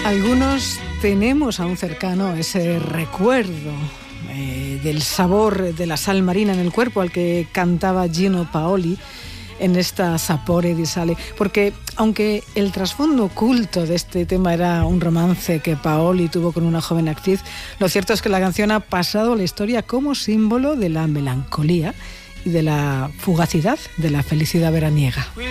Algunos tenemos aún cercano ese recuerdo del sabor de la sal marina en el cuerpo al que cantaba Gino Paoli en esta Sapore di Sale, porque aunque el trasfondo oculto de este tema era un romance que Paoli tuvo con una joven actriz, lo cierto es que la canción ha pasado a la historia como símbolo de la melancolía y de la fugacidad de la felicidad veraniega.